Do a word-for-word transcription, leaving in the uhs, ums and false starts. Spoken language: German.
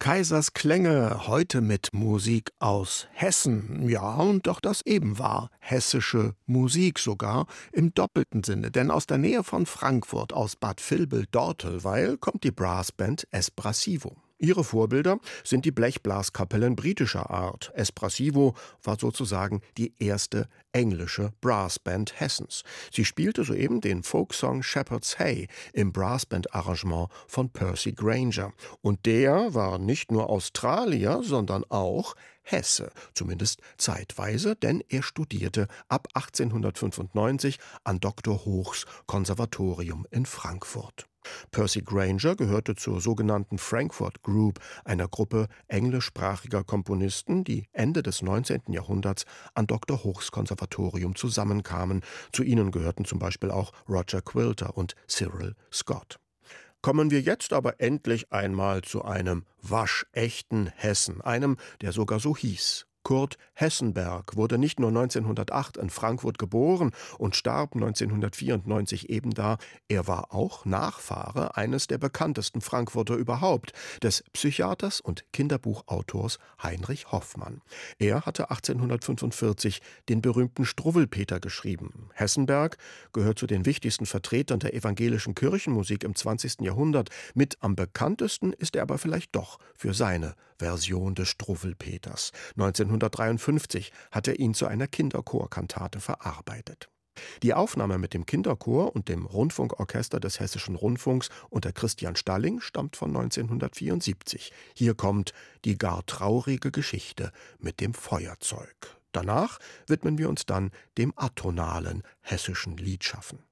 Kaisers Klänge, heute mit Musik aus Hessen. Ja, und doch das eben war hessische Musik sogar im doppelten Sinne. Denn aus der Nähe von Frankfurt, aus Bad Vilbel-Dortelweil, kommt die Brassband Espressivo. Ihre Vorbilder sind die Blechblaskapellen britischer Art. Espressivo war sozusagen die erste englische Brassband Hessens. Sie spielte soeben den Folksong Shepherd's Hey im Brassband-Arrangement von Percy Grainger. Und der war nicht nur Australier, sondern auch Hesse, zumindest zeitweise, denn er studierte ab achtzehnhundertfünfundneunzig an Doktor Hochs Konservatorium in Frankfurt. Percy Grainger gehörte zur sogenannten Frankfurt Group, einer Gruppe englischsprachiger Komponisten, die Ende des neunzehnten Jahrhunderts an Doktor Hochs Konservatorium zusammenkamen. Zu ihnen gehörten zum Beispiel auch Roger Quilter und Cyril Scott. Kommen wir jetzt aber endlich einmal zu einem waschechten Hessen, einem, der sogar so hieß. Kurt Hessenberg wurde nicht nur neunzehnhundertacht in Frankfurt geboren und starb neunzehnhundertvierundneunzig ebenda, er war auch Nachfahre eines der bekanntesten Frankfurter überhaupt, des Psychiaters und Kinderbuchautors Heinrich Hoffmann. Er hatte achtzehnhundertfünfundvierzig den berühmten Struwwelpeter geschrieben. Hessenberg gehört zu den wichtigsten Vertretern der evangelischen Kirchenmusik im zwanzigsten Jahrhundert. Mit am bekanntesten ist er aber vielleicht doch für seine Version des Struwwelpeters. neunzehnhundertdreiundfünfzig hat er ihn zu einer Kinderchorkantate verarbeitet. Die Aufnahme mit dem Kinderchor und dem Rundfunkorchester des Hessischen Rundfunks unter Christian Stalling stammt von neunzehnhundertvierundsiebzig. Hier kommt die gar traurige Geschichte mit dem Feuerzeug. Danach widmen wir uns dann dem atonalen hessischen Liedschaffen.